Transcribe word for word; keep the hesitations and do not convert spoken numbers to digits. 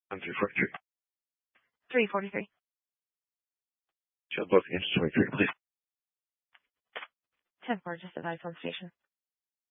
On three forty-three. three forty-three. Show both engines twenty-three, please. ten four, just advise on station.